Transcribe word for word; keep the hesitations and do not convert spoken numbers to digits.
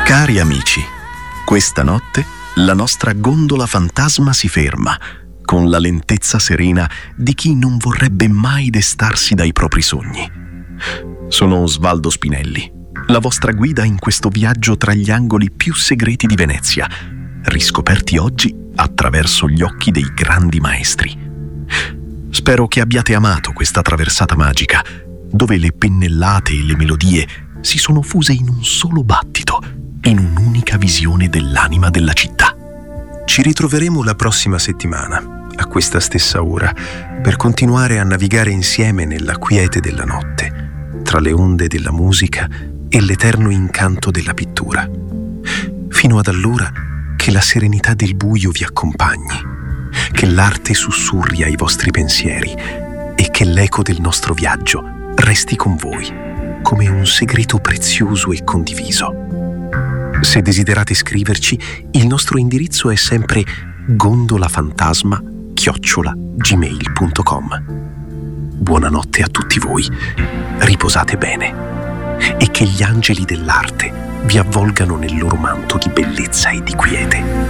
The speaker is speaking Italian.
Cari amici, questa notte la nostra gondola fantasma si ferma, con la lentezza serena di chi non vorrebbe mai destarsi dai propri sogni. Sono Osvaldo Spinelli, la vostra guida in questo viaggio tra gli angoli più segreti di Venezia, riscoperti oggi attraverso gli occhi dei grandi maestri. Spero che abbiate amato questa traversata magica, dove le pennellate e le melodie si sono fuse in un solo battito, in un'unica visione dell'anima della città. Ci ritroveremo la prossima settimana, a questa stessa ora, per continuare a navigare insieme nella quiete della notte, tra le onde della musica e l'eterno incanto della pittura. Fino ad allora, che la serenità del buio vi accompagni, che l'arte sussurri ai vostri pensieri e che l'eco del nostro viaggio resti con voi, come un segreto prezioso e condiviso. Se desiderate scriverci, il nostro indirizzo è sempre gondolafantasma chiocciola gmail punto com. Buonanotte a tutti voi, riposate bene e che gli angeli dell'arte vi avvolgano nel loro manto di bellezza e di quiete.